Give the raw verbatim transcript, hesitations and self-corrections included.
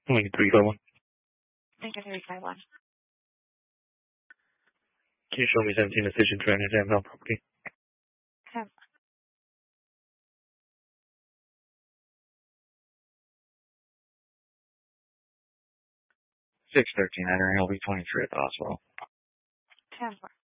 Lincoln three five one. Lincoln three five one. Can you show me seventeen decision trend at Amazon property? Have six thirteen entering L B twenty-three at the hospital. ten four.